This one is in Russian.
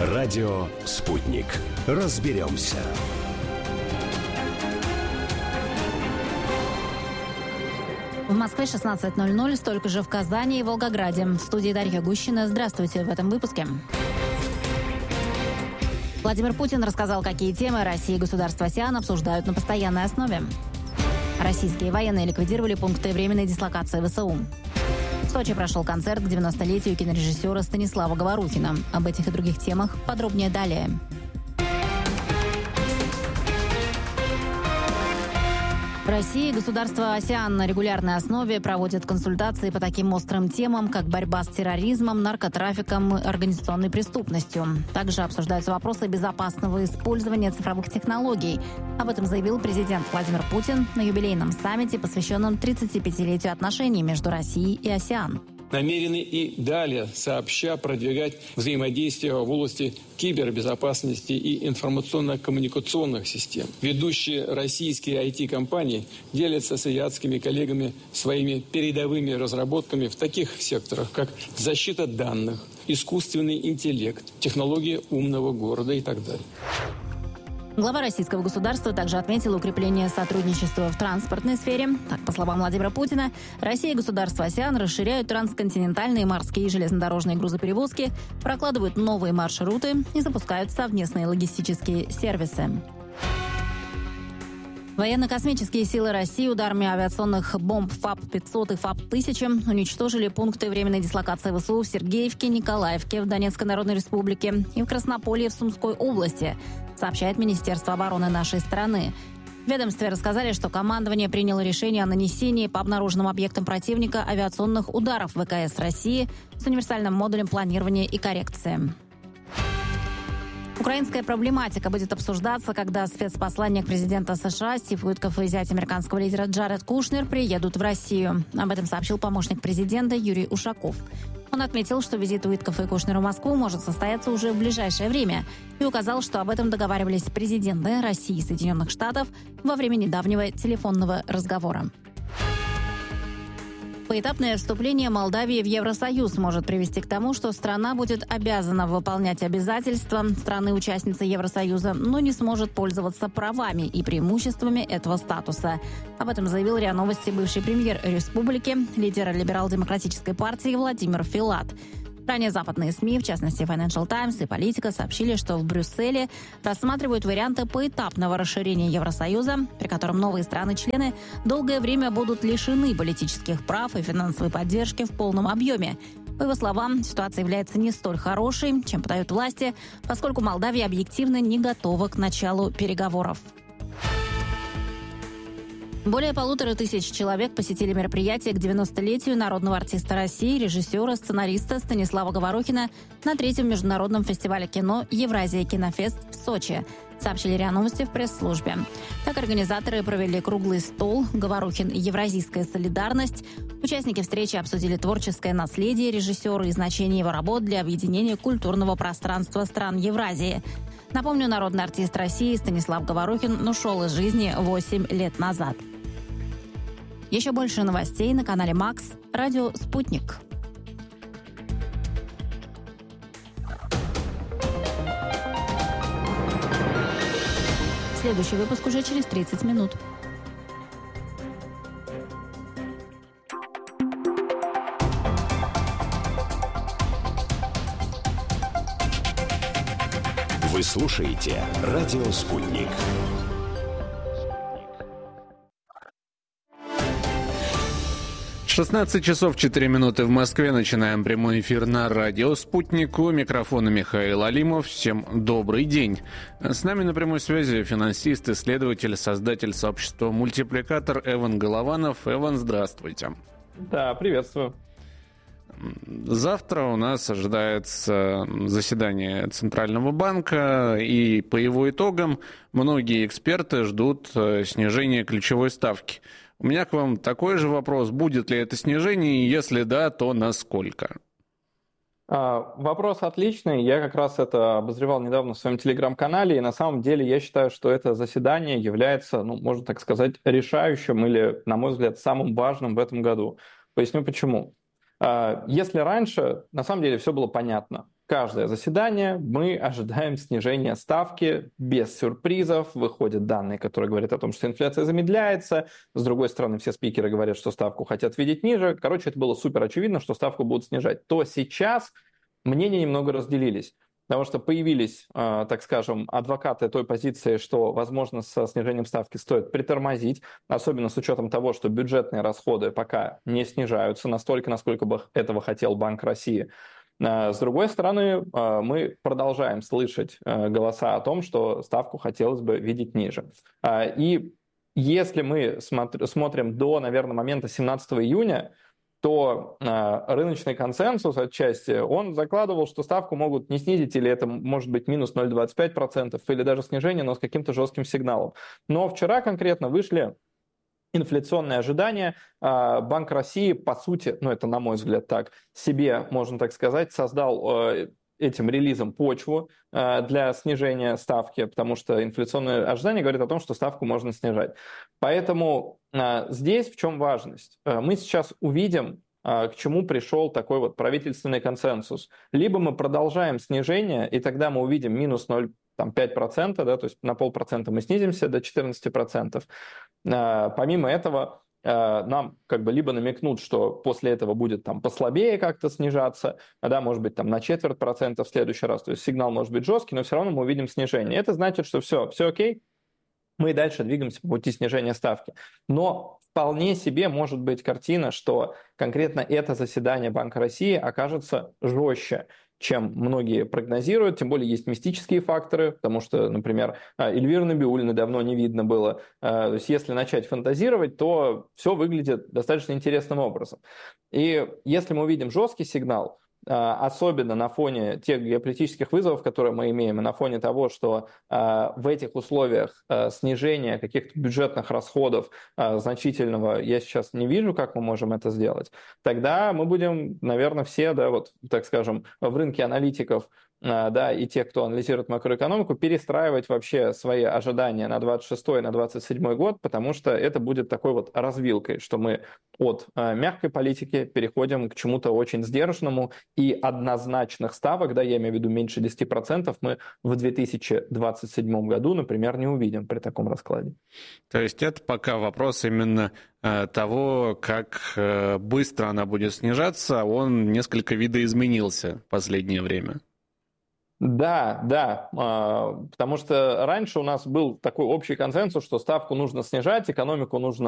Радио «Спутник». Разберемся. В Москве 16:00, столько же в Казани и Волгограде. В студии Дарья Гущина. Здравствуйте в этом выпуске. Владимир Путин рассказал, какие темы Россия и государства АСЕАН обсуждают на постоянной основе. Российские военные ликвидировали пункты временной дислокации ВСУ. В Сочи прошел концерт к 90-летию кинорежиссера Станислава Говорухина. Об этих и других темах подробнее далее. Россия и государства АСЕАН на регулярной основе проводят консультации по таким острым темам, как борьба с терроризмом, наркотрафиком и организационной преступностью. Также обсуждаются вопросы безопасного использования цифровых технологий. Об этом заявил президент Владимир Путин на юбилейном саммите, посвященном 35-летию отношений между Россией и АСЕАН. Намерены и далее сообща продвигать взаимодействие в области кибербезопасности и информационно-коммуникационных систем. Ведущие российские IT-компании делятся с азиатскими коллегами своими передовыми разработками в таких секторах, как защита данных, искусственный интеллект, технологии умного города и так далее. Глава российского государства также отметил укрепление сотрудничества в транспортной сфере. Так, по словам Владимира Путина, Россия и государства АСЕАН расширяют трансконтинентальные морские и железнодорожные грузоперевозки, прокладывают новые маршруты и запускают совместные логистические сервисы. Военно-космические силы России ударами авиационных бомб ФАБ-500 и ФАБ-1000 уничтожили пункты временной дислокации ВСУ в Сергеевке, Николаевке в Донецкой Народной Республике и в Краснополье в Сумской области, сообщает Министерство обороны нашей страны. В ведомстве рассказали, что командование приняло решение о нанесении по обнаруженным объектам противника авиационных ударов ВКС России с универсальным модулем планирования и коррекции. Украинская проблематика будет обсуждаться, когда спецпосланник президента США Стив Уиткоф и зять американского лидера Джаред Кушнер приедут в Россию. Об этом сообщил помощник президента Юрий Ушаков. Он отметил, что визит Уиткофа и Кушнера в Москву может состояться уже в ближайшее время и указал, что об этом договаривались президенты России и Соединенных Штатов во время недавнего телефонного разговора. Поэтапное вступление Молдавии в Евросоюз может привести к тому, что страна будет обязана выполнять обязательства страны-участницы Евросоюза, но не сможет пользоваться правами и преимуществами этого статуса. Об этом заявил РИА Новости бывший премьер республики, лидер либерал-демократической партии Владимир Филат. Ранее западные СМИ, в частности Financial Times и Политика, сообщили, что в Брюсселе рассматривают варианты поэтапного расширения Евросоюза, при котором новые страны-члены долгое время будут лишены политических прав и финансовой поддержки в полном объеме. По его словам, ситуация является не столь хорошей, чем подают власти, поскольку Молдавия объективно не готова к началу переговоров. Более 1500 человек посетили мероприятие к 90-летию народного артиста России, режиссера, сценариста Станислава Говорухина на 3-м международном фестивале кино «Евразия Кинофест» в Сочи, сообщили РИА Новости в пресс-службе. Так организаторы провели круглый стол «Говорухин. Евразийская солидарность». Участники встречи обсудили творческое наследие режиссера и значение его работ для объединения культурного пространства стран Евразии. Напомню, народный артист России Станислав Говорухин ушел из жизни 8 лет назад. Еще больше новостей на канале Макс, радио «Спутник». Следующий выпуск уже через 30 минут. Вы слушаете «Радио Спутник». Шестнадцать часов 4 минуты в Москве. Начинаем прямой эфир на радио «Спутник». У микрофона Михаил Алимов. Всем добрый день. С нами на прямой связи финансист, исследователь, создатель сообщества «Мультипликатор» Эван Голованов. Эван, здравствуйте. Да, приветствую. Завтра у нас ожидается заседание Центрального банка, и по его итогам многие эксперты ждут снижения ключевой ставки. У меня к вам такой же вопрос. Будет ли это снижение, и если да, то насколько? Вопрос отличный. Я как раз это обозревал недавно в своем телеграм-канале, и на самом деле я считаю, что это заседание является, можно так сказать, решающим или, на мой взгляд, самым важным в этом году. Поясню почему. Если раньше, на самом деле, все было понятно. каждое заседание мы ожидаем снижения ставки без сюрпризов. Выходят данные, которые говорят о том, что инфляция замедляется. С другой стороны, все спикеры говорят, что ставку хотят видеть ниже. Короче, это было супер очевидно, что ставку будут снижать. То сейчас мнения немного разделились. Потому что появились, так скажем, адвокаты той позиции, что, возможно, со снижением ставки стоит притормозить, особенно с учетом того, что бюджетные расходы пока не снижаются настолько, насколько бы этого хотел Банк России. С другой стороны, мы продолжаем слышать голоса о том, что ставку хотелось бы видеть ниже. И если мы смотрим до, наверное, момента 17 июня, то рыночный консенсус отчасти, он закладывал, что ставку могут не снизить, или это может быть минус 0,25%, или даже снижение, но с каким-то жестким сигналом. Но вчера конкретно вышли инфляционные ожидания. Банк России, по сути, ну это на мой взгляд так, себе, можно так сказать, создал этим релизом почву для снижения ставки, потому что инфляционные ожидания говорят о том, что ставку можно снижать. Поэтому здесь в чем важность? Мы сейчас увидим, к чему пришел такой вот правительственный консенсус. Либо мы продолжаем снижение, и тогда мы увидим минус 0,5%, да, то есть на 0,5% мы снизимся до 14%. Помимо этого, нам как бы либо намекнут, что после этого будет там послабее как-то снижаться, да, может быть там на 0,25% в следующий раз, то есть сигнал может быть жесткий, но все равно мы увидим снижение. Это значит, что все окей, мы и дальше двигаемся по пути снижения ставки. Но вполне себе может быть картина, что конкретно это заседание Банка России окажется жестче, чем многие прогнозируют, тем более есть мистические факторы, потому что, например, Эльвиры Набиуллиной давно не видно было. То есть если начать фантазировать, то все выглядит достаточно интересным образом. И если мы увидим жесткий сигнал, особенно на фоне тех геополитических вызовов, которые мы имеем, и на фоне того, что в этих условиях снижения каких-то бюджетных расходов значительного я сейчас не вижу, как мы можем это сделать, тогда мы будем, наверное, все, да, вот, так скажем, в рынке аналитиков, да, и тех, кто анализирует макроэкономику, перестраивать вообще свои ожидания на 26-й, на 27-й год, потому что это будет такой вот развилкой, что мы от мягкой политики переходим к чему-то очень сдержанному, и однозначных ставок, да, я имею в виду меньше 10%, мы в 2027 году, например, не увидим при таком раскладе. То есть это пока вопрос именно того, как быстро она будет снижаться, он несколько видоизменился в последнее время. Да, потому что раньше у нас был такой общий консенсус, что ставку нужно снижать, экономику нужно